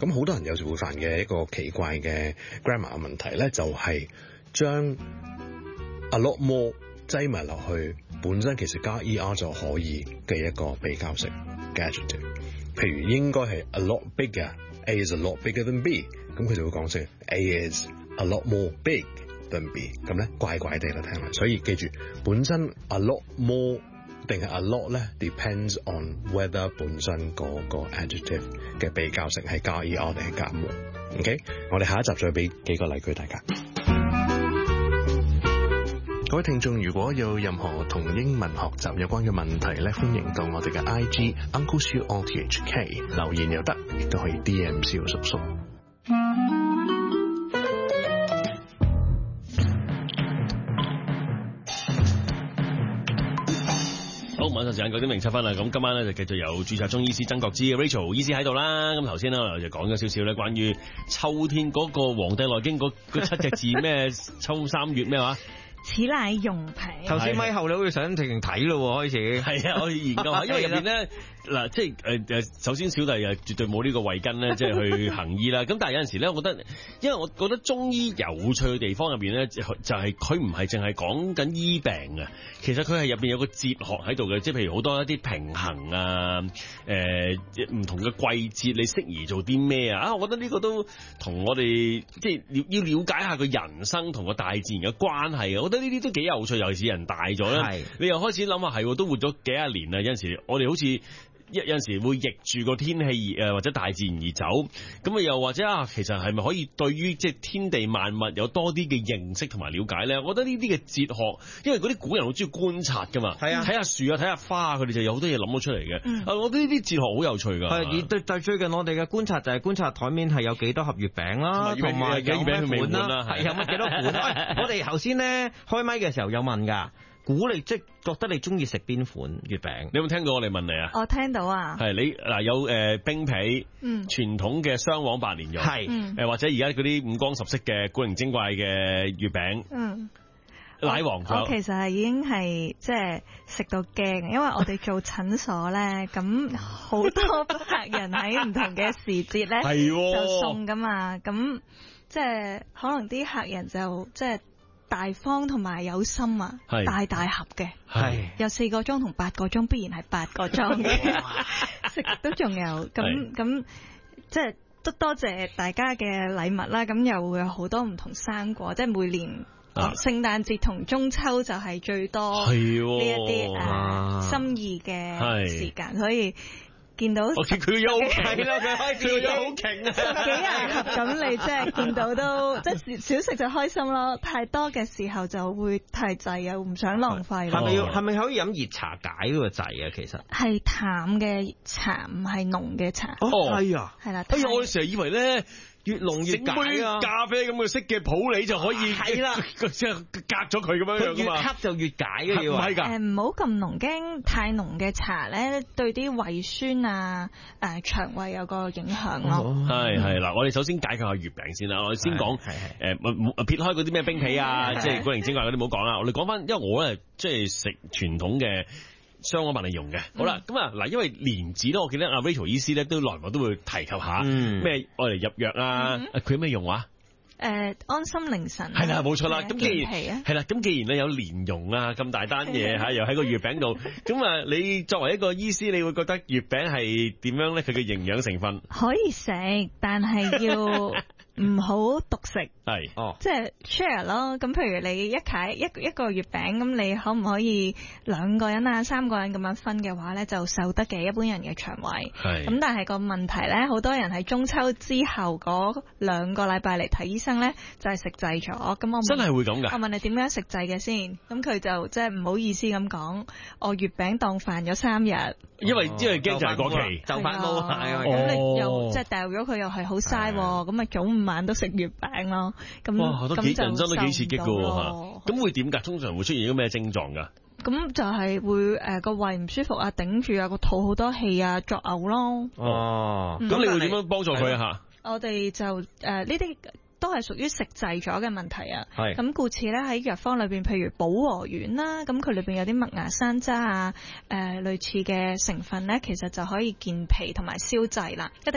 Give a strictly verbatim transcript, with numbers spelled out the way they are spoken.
咁好多人有時會犯嘅一個奇怪嘅 grammar 嘅問題咧，就係將 a lot more 擠埋落去，本身其實加 er 就可以嘅一個比較式嘅 adjective。譬如應該係 a lot bigger，A is a lot bigger than B， 咁佢就會講成 A is a lot more big than B， 咁咧怪怪地啦聽落。所以記住，本身 a lot more 定係 a lot 咧 ，depends on whether 本身嗰個 adjective 嘅比較式係加 er 定係加 more。OK， 我哋下一集再俾幾個例句大家。各位聽眾，如果有任何同英文學習有關嘅問題咧，歡迎到我哋嘅 I G Uncle Siu O T H K 留言又得，亦都可以 D M 蕭叔叔。 好，晚上時間九點零七分啦，咁今晚咧就繼續有註冊中醫師曾國之 Rachel 醫師喺度啦。咁頭先咧我就講咗少少咧關於秋天嗰個《黃帝內經》嗰嗰七隻字咩秋三月咩話？ 此乃用皮。 頭先咪後你好似想直情睇咯，開始係啊，我要研究下，因為入邊咧嗱，即係誒誒，首先小弟誒絕對冇呢個慧根咧，即係去行醫啦。咁但係有陣時咧，我覺得，因為我覺得中醫有趣嘅地方入邊咧，就係佢唔係淨係講緊醫病啊，其實佢係入邊有個哲學喺度嘅，即係譬如好多一啲平衡啊，誒、呃、唔同嘅季節你適宜做啲咩啊？啊，我覺得呢個都同我哋即係要要了解下個人生同個大自然嘅關係啊！我覺得呢啲都幾有趣，尤其是人大咗咧，你又開始諗下係，都活咗幾廿年啦。有陣時我哋好似有陣時會逆住個天氣誒或者大自然而走，咁啊又或者啊，其實係咪可以對於即係天地萬物有多啲嘅認識同埋了解咧？我覺得呢啲嘅哲學，因為嗰啲古人好中意觀察噶嘛，係啊，睇下樹啊，睇下花啊，佢哋就有好多嘢諗到出嚟嘅。嗯、我覺得呢啲哲學好有趣噶。係，而對對最近我哋嘅觀察就係觀察台面係有幾多盒月餅啦，同埋有咩款啦，係有乜幾多款。我哋頭先咧開麥嘅時候有問㗎。估你即係覺得你中意食邊款月餅？你有冇聽過我哋問你啊？ 我聽到啊。係你嗱有誒、呃、冰皮，嗯，傳統嘅雙黃白蓮蓉，係誒、嗯、或者而家嗰啲五光十色嘅古靈精怪嘅月餅，嗯，奶黃我。我其實係已經係即係食到驚，因為我哋做診所咧，咁好多客人喺唔同嘅時節咧，係就送噶嘛，咁即係可能啲客人就即係。大方同埋有心啊，大大盒嘅，係有四個裝同八個裝，必然係八個裝嘅，食都仲有，咁咁即係都多謝大家嘅禮物啦。咁又會有好多唔同生果，即係每年聖誕節同中秋就係最多呢一啲誒心意嘅時間，所以。見到我見佢又好勁啦，佢開始又好勁啊！ 幾人盒咁，你即係見到都即係少食就開心咯。太多嘅時候就會太滯啊，唔想浪費。 係咪要係咪可以飲熱茶解嗰個滯啊？其實係淡嘅茶，唔係濃嘅茶。 哦，係啊， 係啦。 哎呀，我哋成日以為咧。越濃越解啊！咖啡咁嘅色嘅普洱就可以係啦，即係隔咗佢咁樣樣噶嘛。越黑就越解嘅要。唔係㗎。誒唔好咁濃，驚太濃嘅茶咧，對啲胃酸啊、誒、呃、腸胃有個影響咯。 係係嗱，我哋首先解決下月餅先啦。我哋先講誒，撇開嗰啲咩冰皮啊，即係古靈精怪嗰啲唔好講啦。我哋講翻，因為我咧即係食傳統嘅。雙黃白蓮蓉嘅，好啦，咁啊嗱，因為蓮子咧，我記得阿 Rachel 醫師咧都來往都會提及下咩愛嚟入藥啊，佢有咩用啊？ 誒、呃，安心寧神係啦，冇錯啦。咁既然係啦，咁既然咧有蓮蓉啊咁大單嘢吓，又喺個月餅度，咁啊，你作為一個醫師，你會覺得月餅係點樣咧？佢嘅營養成分可以食，但係要。唔好獨食， 係哦， 即係 share 咯。咁譬如你一契一一個月餅，咁你可唔可以兩個人啊、三個人咁樣分嘅話咧，就受得嘅一般人嘅腸胃。係咁，但係個問題咧，好多人喺中秋之後嗰兩個禮拜嚟睇醫生咧，就係食滯咗。咁我真係會咁㗎？ 我問你點樣食滯嘅先？咁佢就即係唔好意思咁講，我月餅當飯咗三日， 因為因為驚就係過期， 就飯冇係啊。 咁你又即係掉咗佢，又係好嘥，咁啊早午晚都食月餅咯。咁哇，都幾人生都幾刺激噶喎。咁會點㗎？通常會出現啲咩症狀㗎？ 咁就係會誒個、呃、胃唔舒服啊，頂住啊，個肚好多氣啊，作嘔咯。 哦，咁、嗯、你會點樣幫助佢啊？吓， 我哋就誒呢啲都係屬於食滯咗嘅問題啊。係咁，故此咧喺藥方裏邊，譬如保和丸啦，咁佢裏邊有啲麥芽山楂啊，誒、呃、類似嘅成分咧，其實就可以健脾同埋消滯啦。